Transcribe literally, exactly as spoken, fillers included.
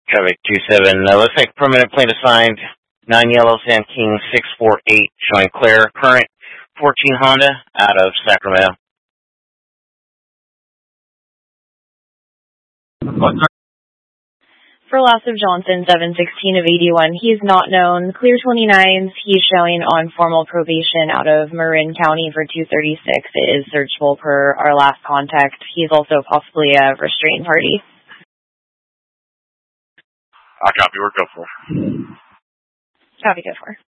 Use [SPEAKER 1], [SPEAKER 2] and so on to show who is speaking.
[SPEAKER 1] Traffic two seven, uh, looks like permanent plate assigned, nine Yellow Sand King six four eight, showing clear, current fourteen Honda out of Sacramento.
[SPEAKER 2] For loss of Johnson, seven sixteen of eighty-one, he is not known. Clear twenty-nines, he's showing on formal probation out of Marin County for two thirty-six. It is searchable per our last contact. He's also possibly a restrained party.
[SPEAKER 3] I copy, we're go for.
[SPEAKER 2] Copy, go for.